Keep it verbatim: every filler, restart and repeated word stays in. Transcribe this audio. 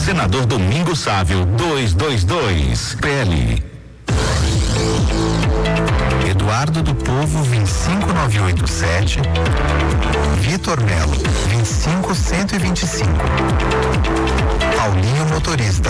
Senador Domingos Sávio, duzentos e vinte e dois, P L. Eduardo do Povo, vinte e cinco mil novecentos e oitenta e sete. Vitor Melo, vinte e cinco mil cento e vinte e cinco. Paulinho Motorista,